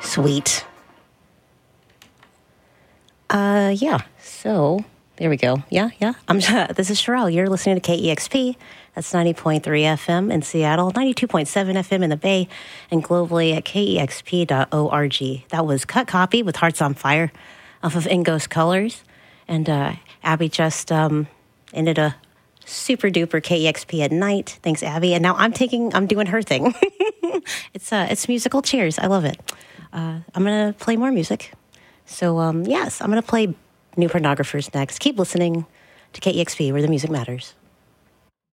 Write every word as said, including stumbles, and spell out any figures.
Sweet. Uh, yeah. So there we go. Yeah, yeah. I'm. This is Sherelle. You're listening to K E X P. That's ninety point three F M in Seattle, ninety-two point seven F M in the Bay, and globally at K E X P dot org. That was Cut Copy with Hearts on Fire off of Ingos Colors. And uh, Abby just um, ended a super duper K E X P at night. Thanks, Abby. And now I'm taking, I'm doing her thing. it's uh, it's musical chairs. I love it. Uh, I'm going to play more music. So, um, yes, I'm going to play New Pornographers next. Keep listening to K E X P, where the music matters.